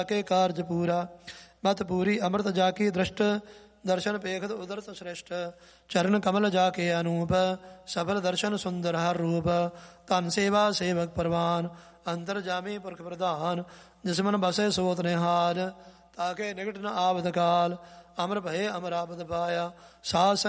ਕੇ ਕਾਰਜ ਪੂਰਾ। ਮਤ ਪੂਰੀ ਅੰਮ੍ਰਿਤ ਜਾ ਕੀ ਦ੍ਰਿਸ਼ਟ, ਦਰਸ਼ਨ ਪੇਖਤ ਉਦਰਤ ਸ੍ਰਿਸ਼ਟ। ਚਰਨ ਕਮਲ ਜਾ ਕੇ ਅਨੂਪ, ਸਫਲ ਦਰਸ਼ਨ ਸੁੰਦਰ ਹਰ ਰੂਪ। ਧਨ ਸੇਵਾ ਸੇਵਕ ਪਰਵਾਨ, ਅੰਤਰ ਜਾਮੀ ਪੁਰਖ ਪ੍ਰਧਾਨ। ਜਿਸਮਨ ਬਸੇ ਸੋਤ ਨਿਹਾਲ, ਤਾਕੇ ਨਿਕਟ ਨ ਆਵਦ ਕਾਲ। ਅਮਰ ਭਏ ਅਮਰਾਪਦ ਪਾਇਆ, ਸਾਧ